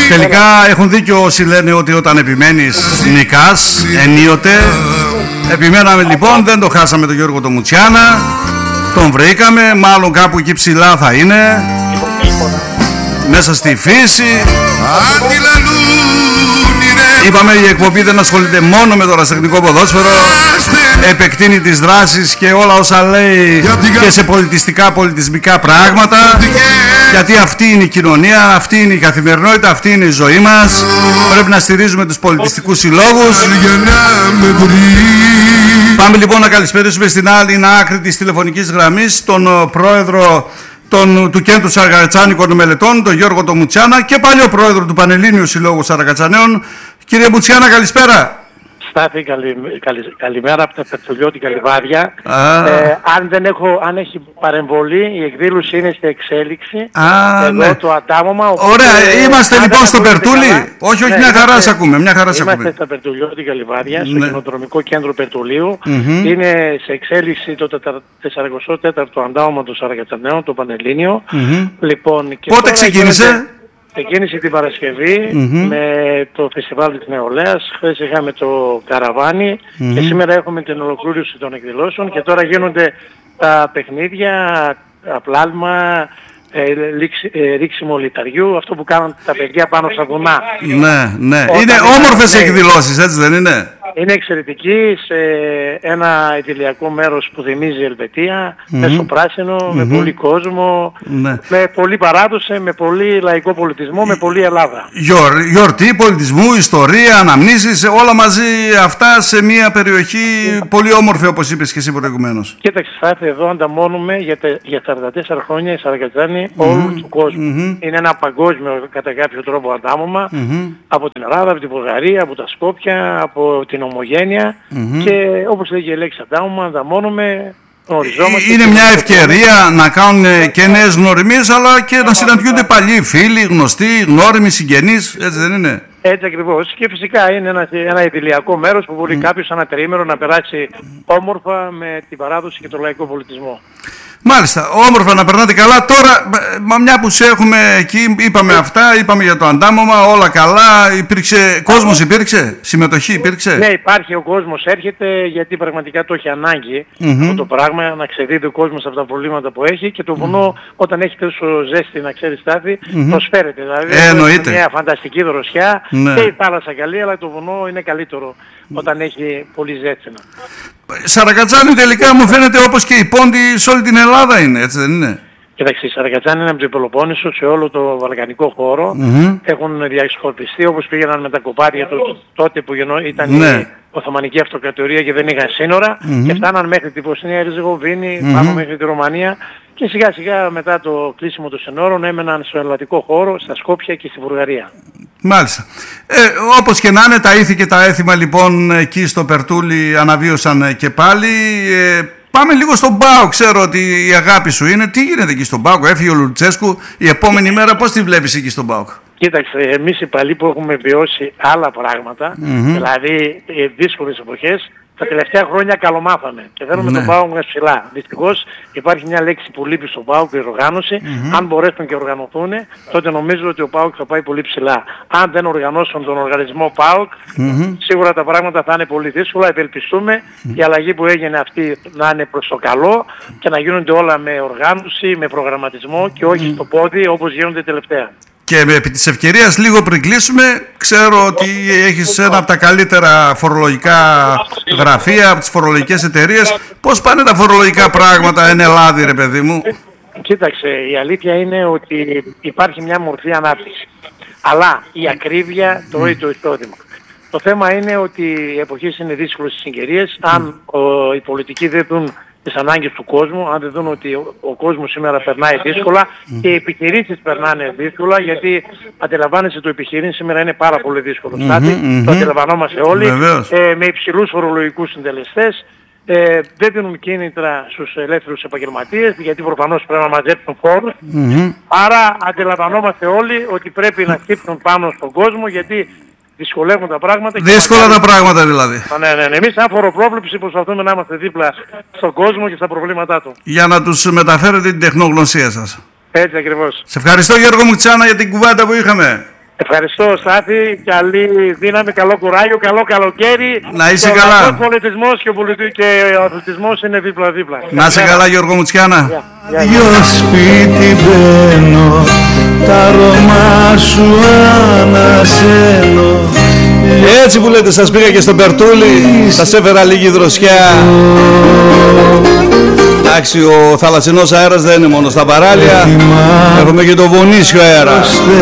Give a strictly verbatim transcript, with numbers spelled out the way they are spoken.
Τελικά έχουν δίκιο όσοι λένε ότι όταν επιμένεις νικάς ενίοτε. Επιμέναμε λοιπόν, δεν το χάσαμε τον Γιώργο τον Μουτσιάνα. Τον βρήκαμε, μάλλον κάπου εκεί ψηλά θα είναι, μέσα στη φύση. Είπαμε η εκπομπή δεν ασχολείται μόνο με το ερασιτεχνικό ποδόσφαιρο, επεκτείνει τις δράσεις και όλα όσα λέει και σε πολιτιστικά, πολιτισμικά πράγματα, γιατί αυτή είναι η κοινωνία, αυτή είναι η καθημερινότητα, αυτή είναι η ζωή μας. Πρέπει να στηρίζουμε τους πολιτιστικούς συλλόγους. Πάμε λοιπόν να καλησπερίσουμε στην άλλη άκρη της τηλεφωνικής γραμμής τον πρόεδρο Τον, του Κέντρου Σαρακατσάνικων Μελετών, τον Γιώργο τον Μουτσιάνα, και παλιό πρόεδρο του Πανελλήνιου Συλλόγου Σαρακατσανέων. Κύριε Μουτσιάνα, καλησπέρα. Στάθη, καλη, καλη, καλημέρα από τα Περτουλιώτικα Λιβάδια. Ε, αν, δεν έχω, αν έχει παρεμβολή, η εκδήλωση είναι σε εξέλιξη. Α, εδώ ναι. το αντάμωμα. Ωραία, ε, είμαστε ε, λοιπόν στο Περτούλι. Καλά. Όχι, όχι, ναι, μια χαρά σε ακούμε. Μια χαρά είμαστε ακούμε. στα Περτουλιώτικα Λιβάδια, στο ναι. Κοινοτρομικό Κέντρο Περτουλίου. Mm-hmm. Είναι σε εξέλιξη το τετρακοστό τέταρτο αντάμωμα των Σαρακατσαναίων, το Πανελλήνιο. Mm-hmm. Λοιπόν, και πότε ξεκίνησε? Γίνεται... Ξεκίνησε την Παρασκευή mm-hmm. με το φεστιβάλ της Νεολαίας. Χθες είχαμε το καραβάνι mm-hmm. και σήμερα έχουμε την ολοκλήρωση των εκδηλώσεων και τώρα γίνονται τα παιχνίδια, απλάλμα, ε, λήξη, ε, ρίξιμο λιταριού, αυτό που κάνουν τα παιδιά πάνω στα βουνά. Ναι, ναι. Όταν είναι όμορφες ναι. εκδηλώσεις, έτσι δεν είναι? Είναι εξαιρετική, σε ένα idηλιακό μέρος που θυμίζει Ελβετία, mm-hmm. μέσα στο πράσινο, mm-hmm. με πολύ κόσμο, ναι. με πολύ παράδοση, με πολύ λαϊκό πολιτισμό, με πολύ Ελλάδα. Γιορ, γιορτή πολιτισμού, ιστορία, αναμνήσεις, όλα μαζί αυτά σε μια περιοχή πολύ όμορφη, όπως είπες και εσύ προηγουμένως. Κοίταξε, Στάθη, εδώ ανταμώνουμε για, τα, για σαράντα τέσσερα χρόνια η Σαρακατσάνη mm-hmm. όλου του κόσμου. Mm-hmm. Είναι ένα παγκόσμιο κατά κάποιο τρόπο αντάμωμα mm-hmm. από την Ελλάδα, από την Βουλγαρία, από τα Σκόπια, από την Ομογένεια mm-hmm. και όπως λέγει η λέξη αντάμωμα, ανταμώνουμε, γνωριζόμαστε. Είναι μια ευκαιρία να κάνουν και νέες γνωριμίες, αλλά και να συναντιούνται παλιοί φίλοι, γνωστοί, γνώριμοι, συγγενείς, έτσι δεν είναι? Έτσι ακριβώς. Και φυσικά είναι ένα, ένα idηλιακό μέρος που μπορεί mm. κάποιος ένα τριήμερο να περάσει όμορφα με την παράδοση και τον λαϊκό πολιτισμό. Μάλιστα, όμορφα να περνάτε καλά. Τώρα, μα μια που σε έχουμε εκεί, είπαμε αυτά, είπαμε για το αντάμωμα, όλα καλά. Υπήρξε, κόσμος υπήρξε, συμμετοχή υπήρξε? Ναι, υπάρχει, ο κόσμος έρχεται γιατί πραγματικά το έχει ανάγκη mm-hmm. αυτό το πράγμα, να ξεδίδει ο κόσμος από τα προβλήματα που έχει και το βουνό mm-hmm. όταν έχει τόσο ζέστη, να ξέρει, Στάθη, mm-hmm. προσφέρεται. Δηλαδή ε, εννοείται. Μια φανταστική δροσιά ναι. και η θάλασσα καλή, αλλά το βουνό είναι καλύτερο όταν έχει πολύ ζέστη. Σαρακατσάνη τελικά μου φαίνεται όπως και η Πόντη σε όλη την Ελλάδα είναι, έτσι δεν είναι? Κοιτάξτε, η Σαρακατσάνη είναι από την Πελοπόννησο σε όλο το βαλκανικό χώρο. Mm-hmm. Έχουν διασκορπιστεί όπως πήγαιναν με τα κοπάδια το, τότε που γεννώ, ήταν ναι. η Οθωμανική Αυτοκρατορία και δεν είχαν σύνορα mm-hmm. και φτάναν μέχρι την Βοσνία Ερζεγοβίνη, mm-hmm. πάνω μέχρι τη Ρουμανία και σιγά σιγά μετά το κλείσιμο των συνόρων έμεναν στο ελλαδικό χώρο, στα Σκόπια και στη Βουλγαρία. Μάλιστα. Ε, όπως και να είναι, τα ήθη και τα έθιμα λοιπόν εκεί στο Περτούλι αναβίωσαν και πάλι. Ε, πάμε λίγο στον ΠΑΟΚ. Ξέρω ότι η αγάπη σου είναι. Τι γίνεται εκεί στον ΠΑΟΚ? Έφυγε ο Λουτσέσκου. Η επόμενη μέρα πώς τη βλέπεις εκεί στον ΠΑΟΚ? Κοίταξε, εμείς οι παλιοί που έχουμε βιώσει άλλα πράγματα, mm-hmm. δηλαδή δύσκολες εποχές, τα τελευταία χρόνια καλομάθαμε και θέλουμε ναι. τον ΠΑΟΚ να ψηλά. Δυστυχώς υπάρχει μια λέξη που λείπει στον ΠΑΟΚ, η οργάνωση. Mm-hmm. Αν μπορέσουν και οργανωθούν, τότε νομίζω ότι ο ΠΑΟΚ θα πάει πολύ ψηλά. Αν δεν οργανώσουν τον οργανισμό ΠΑΟΚ, mm-hmm. σίγουρα τα πράγματα θα είναι πολύ δύσκολα. Ευελπιστούμε mm-hmm. η αλλαγή που έγινε αυτή να είναι προς το καλό και να γίνονται όλα με οργάνωση, με προγραμματισμό και όχι mm-hmm. στο πόδι όπως γίνονται τελευταία. Και επί της ευκαιρίας λίγο πριν κλείσουμε, ξέρω ότι έχεις ένα από τα καλύτερα φορολογικά γραφεία, από τις φορολογικές εταιρείες. Πώς πάνε τα φορολογικά πράγματα εν Ελλάδη, ρε παιδί μου? Κοίταξε, η αλήθεια είναι ότι υπάρχει μια μορφή ανάπτυξη. Αλλά η ακρίβεια τρώει το εισόδημα. Το θέμα είναι ότι οι εποχές είναι δύσκολες συγκαιρίες. Αν ο, οι πολιτικοί δεν δουν τις ανάγκες του κόσμου, αν δεν δουν ότι ο, ο κόσμος σήμερα περνάει δύσκολα mm. και οι επιχειρήσεις περνάνε δύσκολα, γιατί αντιλαμβάνεσαι το επιχειρήν σήμερα είναι πάρα πολύ δύσκολο. Mm-hmm, mm-hmm. Το αντιλαμβανόμαστε όλοι, ε, με υψηλούς φορολογικούς συντελεστές, ε, δεν δίνουν κίνητρα στους ελεύθερους επαγγελματίες, γιατί προφανώς πρέπει να μαζέψουν φόρους. Mm-hmm. Άρα αντιλαμβανόμαστε όλοι ότι πρέπει να χτύπτουν πάνω στον κόσμο, γιατί δυσκολεύουν τα πράγματα. Δύσκολα τα πράγματα δηλαδή. Ναι, ναι, ναι. Εμείς σαν φοροπρόβλεψη προσπαθούμε να είμαστε δίπλα στον κόσμο και στα προβλήματά του. Για να τους μεταφέρετε την τεχνογνωσία σας. Έτσι ακριβώς. Σε ευχαριστώ Γιώργο Μουτσιάνα για την κουβέντα που είχαμε. Ευχαριστώ Στάθη, καλή δύναμη, καλό κουράγιο, καλό καλοκαίρι. Να είσαι και καλά. Ο πολιτισμός και ο, πολιτι... και ο αθλητισμός είναι δίπλα-δίπλα. Να είσαι καλά Γιώργο Μουτσιάνα. Δυο σπίτι μπαίνω, τα αρώμα σου ανασένω. Έτσι που λέτε, σας πήγα και στον Περτούλη, σας έφερα λίγη δροσιά. Εντάξει, ο θαλασσινός αέρας δεν είναι μόνο στα παράλια, έχουμε και το βονίσιο αέρα.